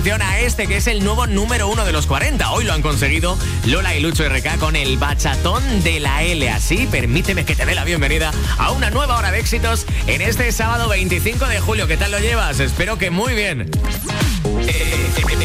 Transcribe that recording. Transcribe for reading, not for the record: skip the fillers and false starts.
atención a este que es el nuevo número 1 de los 40. Hoy lo han conseguido Lola y Lucho RK con el bachatón de la L. Así, permíteme que te dé la bienvenida a una nueva hora de éxitos en este sábado 25 de julio. ¿Qué tal lo llevas? Espero que muy bien.